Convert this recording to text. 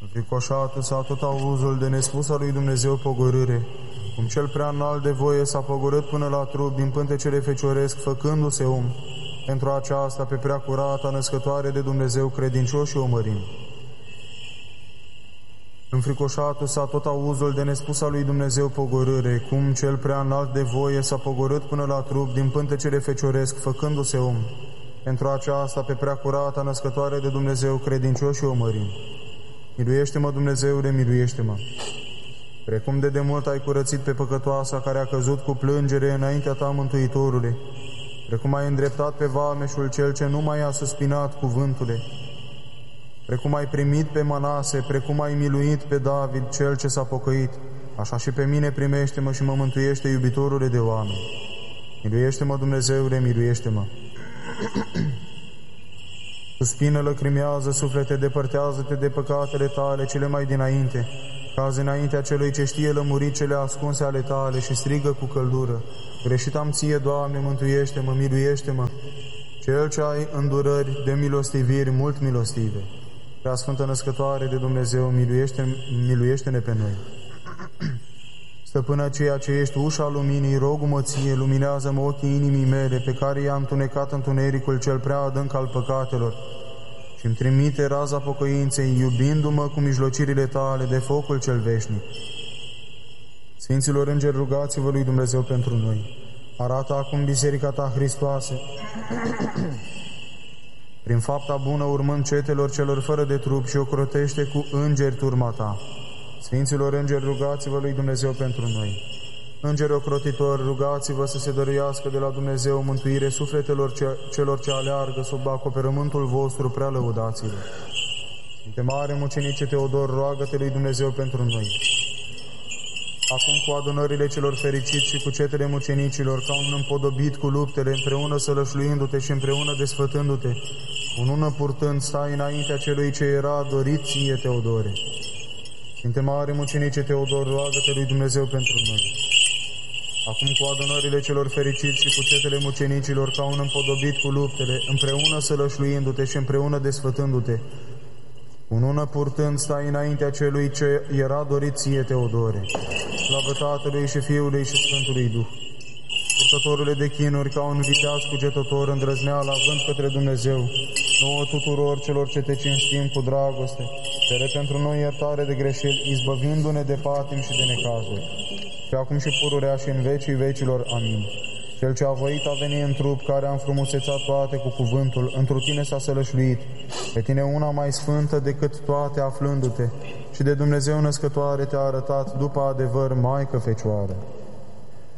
Înfricoșată s-a tot auzul de nespus al lui Dumnezeu pogorâre, cum cel prea înalt de voie s-a pogorât până la trup din pântecele fecioresc, făcându-se om. Pentru aceasta pe prea curata născătoare de Dumnezeu credincioși o mărim. Înfricoșată s-a tot auzul de nespus al lui Dumnezeu pogorâre, cum cel prea înalt de voie s-a pogorât până la trup din pântecele fecioresc, făcându-se om. Pentru aceasta pe prea curata născătoare de Dumnezeu credincioși o mărim. Miluiește-mă, Dumnezeule, miluiește-mă! Precum de demult ai curățit pe păcătoasa care a căzut cu plângere înaintea ta, Mântuitorule, precum ai îndreptat pe vameșul cel ce nu mai a suspinat cuvântule, precum ai primit pe Manase, precum ai miluit pe David cel ce s-a pocăit, așa și pe mine primește-mă și mă mântuiește, iubitorule de oameni. Miluiește-mă, Dumnezeule, miluiește-mă! Suspină, lăcrimează, suflete, depărtează-te de păcatele tale cele mai dinainte, cazi înaintea celui ce știe lămuri cele ascunse ale tale și strigă cu căldură: greșit am ție, Doamne, mântuiește-mă, miluiește-mă! Cel ce ai îndurări de milostiviri mult milostive, Prea Sfântă Născătoare de Dumnezeu, miluiește-ne pe noi! Stăpână, ceea ce ești ușa luminii, rog-mă ție, luminează-mă ochii inimii mele, pe care i-am întunecat întunericul cel prea adânc al păcatelor, și îmi trimite raza pocăinței, iubindu-mă cu mijlocirile tale de focul cel veșnic. Sfinților îngeri, rugați-vă lui Dumnezeu pentru noi. Arată acum biserica ta Hristoase, prin fapta bună urmând cetelor celor fără de trup, și ocrotește cu îngeri turma ta. Sfinților îngeri, rugați-vă lui Dumnezeu pentru noi. Îngeri ocrotitori, rugați-vă să se dăruiască de la Dumnezeu mântuire sufletelor celor ce aleargă sub acoperământul vostru, prea lăudați-vă. Sfinte Mare Mucenice Teodor, roagă-te lui Dumnezeu pentru noi. Acum cu adunările celor fericiți și cu cetele mucenicilor, ca un împodobit cu luptele, împreună sălășluindu-te și împreună desfătându-te, unună purtând, stai înaintea celui ce era dorit ție, Teodore. Sfinte Mare Mucenice Teodor, roagă-te lui Dumnezeu pentru noi. Acum cu adunările celor fericiți și cu cetele mucenicilor, ca un împodobit cu luptele, împreună sălășluindu-te și împreună desfătându-te, unună purtând, stai înaintea celui ce era dorit ție, Teodore. Slavă Tatălui și Fiului și Sfântului Duh. Purtătorule de chinuri, ca un viteaz cugetător, îndrăzneală având către Dumnezeu, nouă tuturor celor ce te cinstim cu dragoste, cere pentru noi iertare de greșeli, izbăvindu-ne de patim și de necazuri. Și acum și pururea și în vecii vecilor. Amin. Cel ce a voit a veni în trup, care a înfrumusețat toate cu cuvântul, întru tine s-a sălășluit, pe tine una mai sfântă decât toate aflându-te, și de Dumnezeu născătoare te-a arătat după adevăr, Maică Fecioară.